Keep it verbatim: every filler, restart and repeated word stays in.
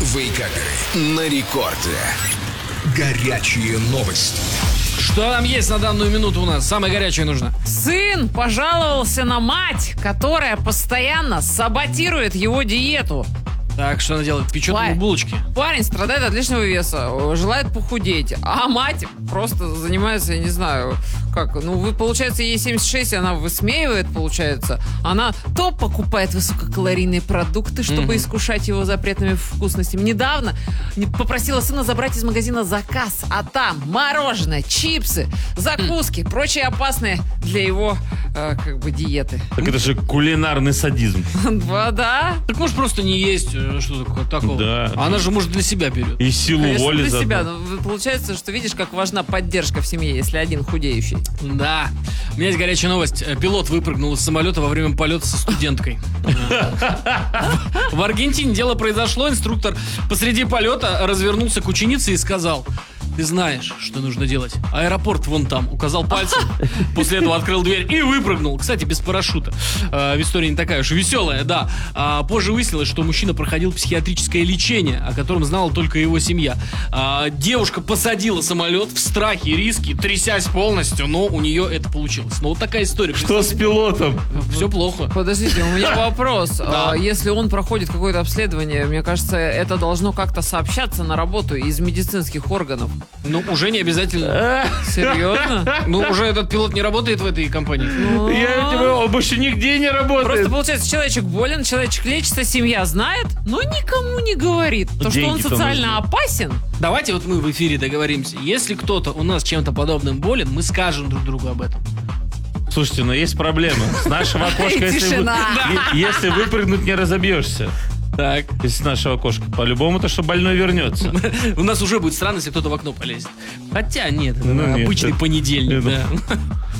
Вейкаперы на рекорде. Горячие новости. Что там есть на данную минуту у нас? Самое горячее нужно. Сын пожаловался на мать, которая постоянно саботирует его диету. Так, что она делает? Печет Пар- ему булочки. Парень страдает от лишнего веса, желает похудеть, а мать просто занимается, я не знаю, как, ну, вы, получается, ей семьдесят шесть, и она высмеивает, получается. Она то покупает высококалорийные продукты, чтобы mm-hmm. искушать его запретными вкусностями. Недавно попросила сына забрать из магазина заказ, а там мороженое, чипсы, закуски, mm. прочие опасные для его, э, как бы, диеты. Так это же кулинарный садизм. Да. Так может просто не есть, что такое такого. Да. Она же, может, для себя берет. И силу Конечно, воли для заодно. себя. Но получается, что видишь, как важна поддержка в семье, если один худеющий. Да. У меня есть горячая новость. Пилот выпрыгнул из самолета во время полета со студенткой. В Аргентине дело произошло. Инструктор посреди полета развернулся к ученице и сказал: ты знаешь, что нужно делать. Аэропорт вон там. Указал пальцем. После этого открыл дверь и выпрыгнул. Кстати, без парашюта. А, в истории не такая уж веселая, да. А, позже выяснилось, что мужчина проходил психиатрическое лечение, о котором знала только его семья. А, девушка посадила самолет в страхе и риске, трясясь полностью, но у нее это получилось. Но вот такая история. Что с пилотом? Все плохо. Подождите, у меня вопрос. Да. А, если он проходит какое-то обследование, мне кажется, это должно как-то сообщаться на работу из медицинских органов. Ну, уже не обязательно. Серьезно? Ну, уже этот пилот не работает в этой компании. Я тебе, он больше нигде не работает. Просто, получается, человечек болен, человечек лечится, семья знает, но никому не говорит. То, что он Деньги-то социально нужны. опасен. Давайте вот мы в эфире договоримся. Если кто-то у нас чем-то подобным болен, мы скажем друг другу об этом. Слушайте, но есть проблема. С нашего окошка, И если, вы- тишина. е- если выпрыгнуть, не разобьешься. Так. Если с нашего окошка. По-любому, то что больной вернется. У нас уже будет странно, если кто-то в окно полезет. Хотя нет, это Ну, нет, обычный это- понедельник, это- да.